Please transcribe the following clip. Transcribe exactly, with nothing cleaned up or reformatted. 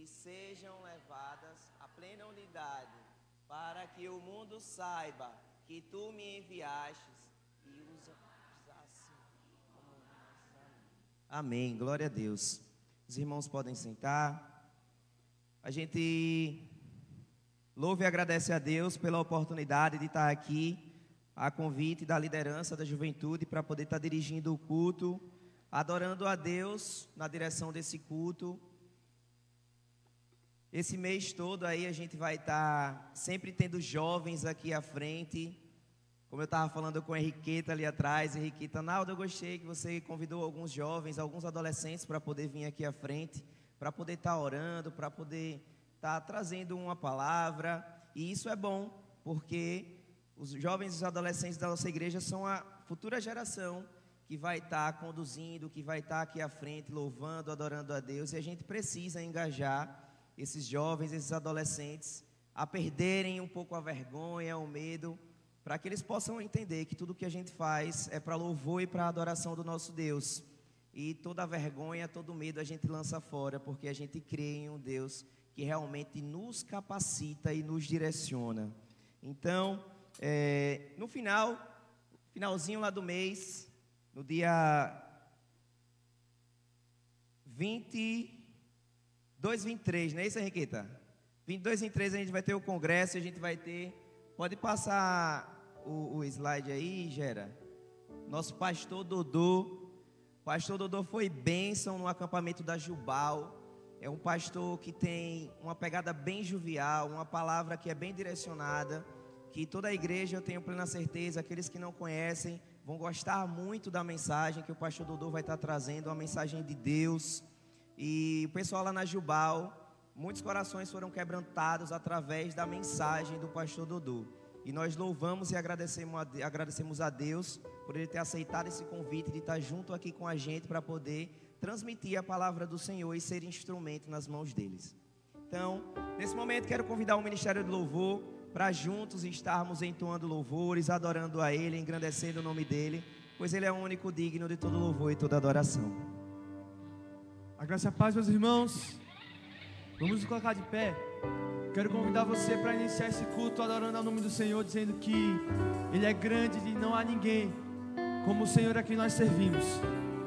que sejam levadas à plena unidade, para que o mundo saiba que tu me enviastes e os usaste como nós. Amém, glória a Deus. Os irmãos podem sentar. A gente louva e agradece a Deus pela oportunidade de estar aqui, a convite da liderança da juventude, para poder estar dirigindo o culto, adorando a Deus na direção desse culto. Esse mês todo aí a gente vai estar sempre tendo jovens aqui à frente. Como eu estava falando com a Henriqueta ali atrás, Henriqueta, Naldo, eu gostei que você convidou alguns jovens, alguns adolescentes para poder vir aqui à frente, para poder estar orando, para poder estar trazendo uma palavra. E isso é bom, porque os jovens e os adolescentes da nossa igreja são a futura geração que vai estar conduzindo, que vai estar aqui à frente, louvando, adorando a Deus. E a gente precisa engajar esses jovens, esses adolescentes, a perderem um pouco a vergonha, o medo, para que eles possam entender que tudo que a gente faz é para louvor e para adoração do nosso Deus. E toda a vergonha, todo o medo a gente lança fora, porque a gente crê em um Deus que realmente nos capacita e nos direciona. Então, é, no final, finalzinho lá do mês, no dia vinte e dois, vinte e três, não é isso, Henriqueta? vinte e dois, vinte e três a gente vai ter o congresso, a gente vai ter... Pode passar o, o slide aí, Gera. Nosso pastor Dodô. Pastor Dodô foi bênção no acampamento da Jubal. É um pastor que tem uma pegada bem jovial, uma palavra que é bem direcionada, que toda a igreja, eu tenho plena certeza, aqueles que não conhecem, vão gostar muito da mensagem que o pastor Dodô vai estar trazendo, uma mensagem de Deus. E o pessoal lá na Jubal, muitos corações foram quebrantados através da mensagem do pastor Dodô. E nós louvamos e agradecemos a, agradecemos a Deus por ele ter aceitado esse convite de estar junto aqui com a gente para poder transmitir a palavra do Senhor e ser instrumento nas mãos deles. Então, nesse momento quero convidar o Ministério do Louvor para juntos estarmos entoando louvores, adorando a Ele, engrandecendo o nome dEle, pois Ele é o único digno de todo louvor e toda adoração. A graça e a paz, meus irmãos. Vamos nos colocar de pé. Quero convidar você para iniciar esse culto adorando ao nome do Senhor, dizendo que Ele é grande e não há ninguém como o Senhor a quem nós servimos.